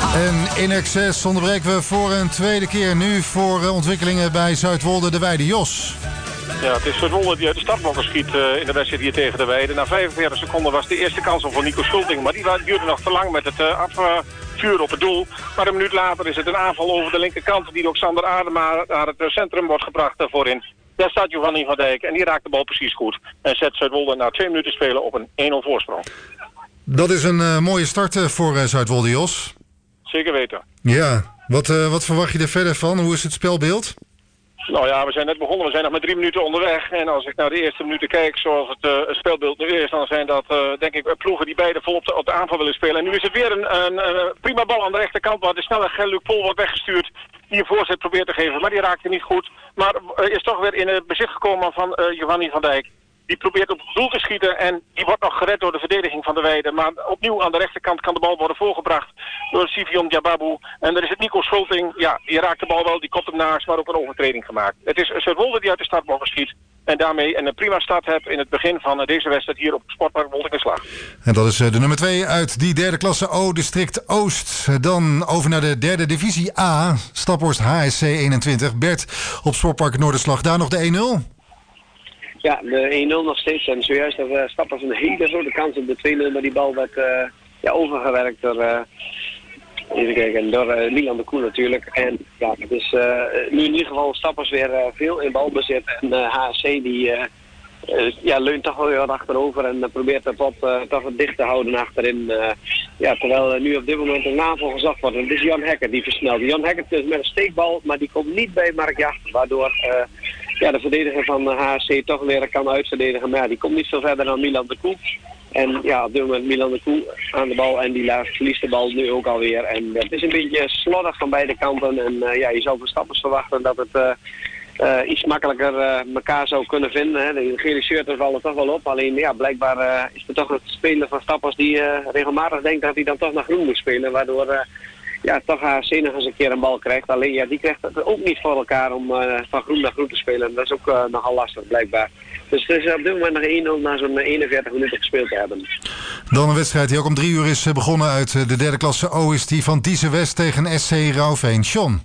En in excess onderbreken we voor een tweede keer. Nu voor ontwikkelingen bij Zuidwolde de Weide. Jos. Ja, het is Zuidwolde die uit de startblokken schiet in de wedstrijd hier tegen de Weide. Na 45 seconden was de eerste kans voor Nico Schulting. Maar die duurde nog te lang met het afvuren op het doel. Maar een minuut later is het een aanval over de linkerkant die door Xander Adema naar het centrum wordt gebracht voorin. Daar staat Giovanni van Dijk en die raakt de bal precies goed. En zet Zuidwolde na 2 minuten spelen op een 1-0 voorsprong. Dat is een mooie start voor Zuidwolde, Jos. Zeker weten. Ja, wat verwacht je er verder van? Hoe is het spelbeeld? Nou ja, we zijn net begonnen. We zijn nog met 3 minuten onderweg. En als ik naar de eerste minuten kijk zoals het spelbeeld nu is, dan zijn dat denk ik ploegen die beide vol op de aanval willen spelen. En nu is het weer een prima bal aan de rechterkant waar de snelle Luc Pol wordt weggestuurd. Die een voorzet probeert te geven, maar die raakte niet goed. Maar is toch weer in het bezit gekomen van Giovanni van Dijk. Die probeert op het doel te schieten en die wordt nog gered door de verdediging van de Weide. Maar opnieuw aan de rechterkant kan de bal worden voorgebracht door Sivion Diababu. En dan is het Nico Schulting. Ja, die raakt de bal wel, die kopt hem naast, maar ook een overtreding gemaakt. Het is Zuidwolde die uit de startblokken schiet. En daarmee een prima start hebt in het begin van deze wedstrijd hier op Sportpark Woltingenslag. En dat is de nummer 2 uit die derde klasse O, district Oost. Dan over naar de derde divisie A, Staphorst HSC 21. Bert, op Sportpark Noorderslag, daar nog de 1-0? Ja, de 1-0 nog steeds. En zojuist had Staphorst een hele grote kans op de 2-0, maar die bal werd overgewerkt door, even kijken, door Milan de Koe natuurlijk. En ja, het is nu in ieder geval Staphorst weer veel in balbezit. En HSC die leunt toch wel weer wat achterover en probeert de pot toch wat dicht te houden achterin. Terwijl nu op dit moment een aanval gezocht wordt. En het is Jan Hekker die versnelt. Jan Hekker is met een steekbal, maar die komt niet bij Mark Jacht, waardoor de verdediger van HSC toch weer kan uitverdedigen. Maar ja, die komt niet veel verder dan Milan de Koe. En ja, op dit moment Milan de Koe aan de bal en die verliest de bal nu ook alweer. En het is een beetje slordig van beide kanten. En je zou van Staphorst verwachten dat het iets makkelijker elkaar zou kunnen vinden. Hè. De gele shirters vallen toch wel op. Alleen ja, blijkbaar is er toch een speler van Staphorst die regelmatig denkt dat hij dan toch naar groen moet spelen. Waardoor toch HSC nog eens een keer een bal krijgt. Alleen ja, die krijgt het ook niet voor elkaar om van groen naar groen te spelen. En dat is ook nogal lastig blijkbaar. Dus het is op dit moment nog 1-0 na zo'n 41 minuten gespeeld te hebben. Dan een wedstrijd die ook om 3 uur is begonnen uit de derde klasse O, is die van Diezen West tegen SC Rauwveen. John.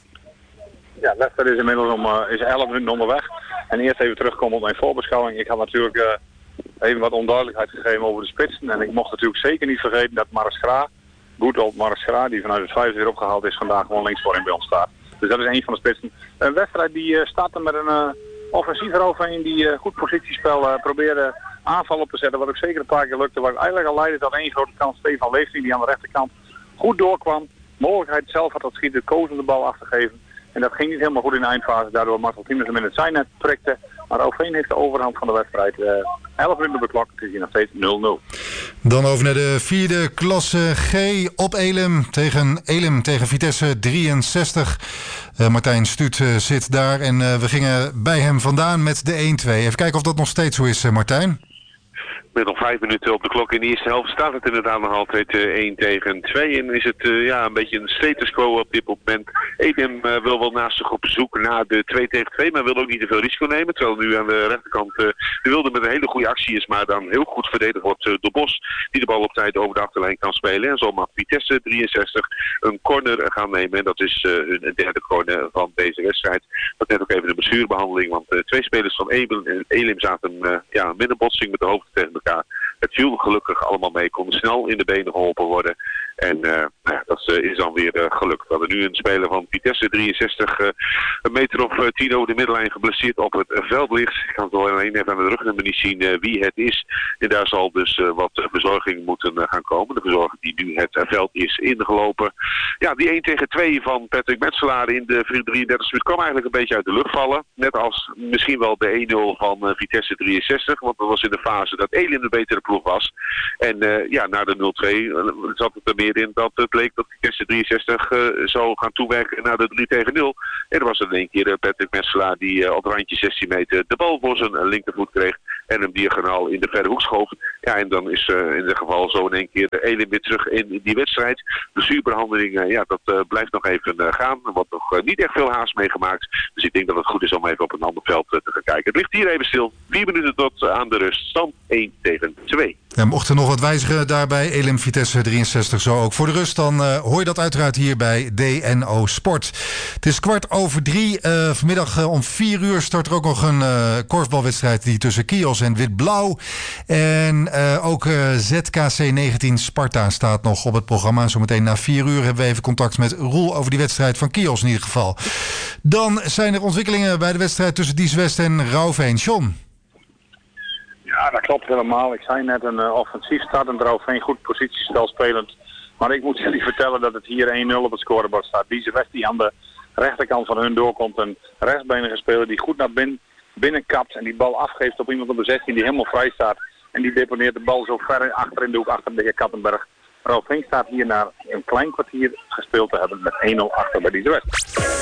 Ja, de wedstrijd is inmiddels is 11 minuten onderweg. En eerst even terugkomen op mijn voorbeschouwing. Ik had natuurlijk even wat onduidelijkheid gegeven over de spitsen. En ik mocht natuurlijk zeker niet vergeten dat Mark Schra, goed old Mark Schra, die vanuit het 5 weer opgehaald is, vandaag gewoon linksvoorin bij ons staat. Dus dat is een van de spitsen. Een wedstrijd die startte met een offensief Rauwveen die goed positiespel probeerde aanval op te zetten. Wat ook zeker een paar keer lukte. Wat eigenlijk al leidde tot één grote kans. Stefan Leefting die aan de rechterkant goed doorkwam. Mogelijkheid zelf had dat schieten, koos om de bal af te geven. En dat ging niet helemaal goed in de eindfase. Daardoor Marcel Tiemers hem in het zijnet prikte. Maar Rauwveen heeft de overhand van de wedstrijd. 11 minuten op de klok. Het is hier nog steeds 0-0. Dan over naar de vierde klasse G op Elim tegen Vitesse 63. Martijn Stuut zit daar en we gingen bij hem vandaan met de 1-2. Even kijken of dat nog steeds zo is, Martijn. Met nog 5 minuten op de klok in de eerste helft staat het inderdaad nog altijd 1 tegen 2. En is het een beetje een status quo op dit moment. Elim wil wel naast zich op zoek naar de 2 tegen 2, maar wil ook niet te veel risico nemen. Terwijl nu aan de rechterkant de Wilde met een hele goede actie is, maar dan heel goed verdedigd wordt door Bos. Die de bal op tijd over de achterlijn kan spelen. En zal maar Vitesse 63 een corner gaan nemen. En dat is hun derde corner van deze wedstrijd. Dat net ook even de blessurebehandeling, want 2 spelers van Elim zaten minder botsing met de hoofd tegen elkaar. Het viel gelukkig allemaal mee, konden snel in de benen geholpen worden. En dat is dan weer gelukt. We hebben nu een speler van Vitesse 63, een meter of 10 over de middenlijn geblesseerd op het veld ligt. Ik kan het alleen even aan de rugnummer niet zien wie het is. En daar zal dus wat verzorging moeten gaan komen. De verzorger die nu het veld is ingelopen. Ja, die 1 tegen 2 van Patrick Metselaar in de 33 minuut kwam eigenlijk een beetje uit de lucht vallen. Net als misschien wel de 1-0 van Vitesse 63. Want dat was in de fase dat Elim de betere ploeg was. En na de 0-2 zat het er meer in dat het leek dat Vitesse 63 zou gaan toewerken naar de 3 tegen 0. En er was in één keer Patrick Metselaar die op randje 16 meter de bal voor zijn linkervoet kreeg en hem diagonaal in de verre hoek schoof. Ja, en dan is in dit geval zo in één keer de Elim weer terug in die wedstrijd. De zuurbehandeling, dat blijft nog even gaan. Er wordt nog niet echt veel haast meegemaakt. Dus ik denk dat het goed is om even op een ander veld te gaan kijken. Het ligt hier even stil. 4 minuten tot aan de rust. Stand 1-2. tegen 2. Ja, mocht er nog wat wijzigen daarbij, Elim Vitesse 63 zo ook voor de rust, dan hoor je dat uiteraard hier bij DNO Sport. Het is 2:15. Vanmiddag om 4:00 start er ook nog een korfbalwedstrijd die tussen Kios en Wit-Blauw. En ook ZKC 19 Sparta staat nog op het programma. Zometeen na 4:00 hebben we even contact met Roel over die wedstrijd van Kios in ieder geval. Dan zijn er ontwikkelingen bij de wedstrijd tussen Dies West en Rauwveen. John? Ja, dat klopt helemaal. Ik zei net een offensief start en Rauwveen goed positiespel spelend. Maar ik moet jullie vertellen dat het hier 1-0 op het scorebord staat. Dies West die aan de rechterkant van hun doorkomt. Een rechtsbenige speler die goed naar binnen kapt en die bal afgeeft op iemand op de 16 die helemaal vrij staat. En die deponeert de bal zo ver achter in de hoek, achter de heer Kattenberg. Rauwveen staat hier na een klein kwartier gespeeld te hebben met 1-0 achter bij Dies West.